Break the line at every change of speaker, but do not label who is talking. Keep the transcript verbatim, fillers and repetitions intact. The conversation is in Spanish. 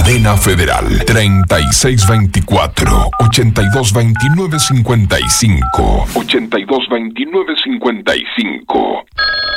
Cadena Federal treinta y seis veinticuatro, ochenta y dos veintinueve cincuenta y cinco, ochenta y dos veintinueve cincuenta y cinco.